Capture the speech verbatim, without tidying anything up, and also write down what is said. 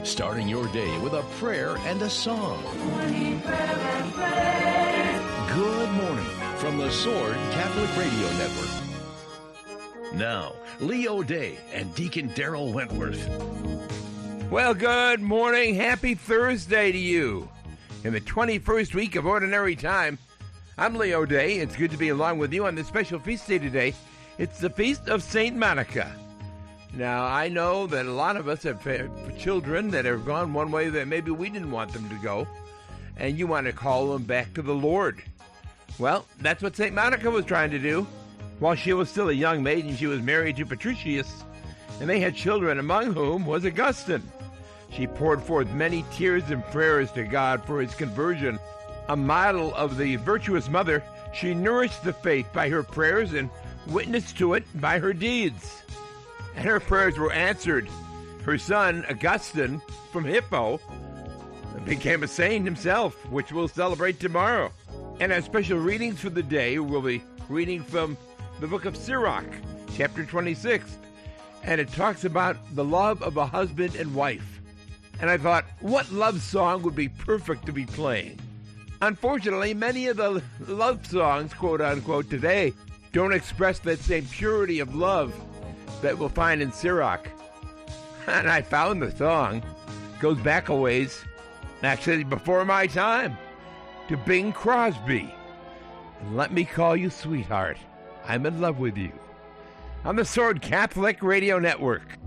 starting your day with a prayer and a song. Morning prayer and praise. Good morning from the Sword Catholic Radio Network. Now, Leo Day and Deacon Daryl Wentworth. Well, good morning. Happy Thursday to you. In the twenty-first week of Ordinary Time, I'm Leo Day. It's good to be along with you on this special feast day today. It's the Feast of Saint Monica. Now, I know that a lot of us have children that have gone one way that maybe we didn't want them to go, and you want to call them back to the Lord. Well, that's what Saint Monica was trying to do. While she was still a young maiden, she was married to Patricius, and they had children, among whom was Augustine. She poured forth many tears and prayers to God for his conversion. A model of the virtuous mother, she nourished the faith by her prayers and witnessed to it by her deeds. And her prayers were answered. Her son, Augustine, from Hippo, became a saint himself, which we'll celebrate tomorrow. And our special readings for the day, we'll be reading from the book of Sirach, chapter twenty-six. And it talks about the love of a husband and wife. And I thought, what love song would be perfect to be playing? Unfortunately, many of the love songs, quote unquote, today don't express that same purity of love that we'll find in Sirach. And I found the song. Goes back a ways, actually before my time, to Bing Crosby. And let me call you sweetheart. I'm in love with you. On the Sword Catholic Radio Network.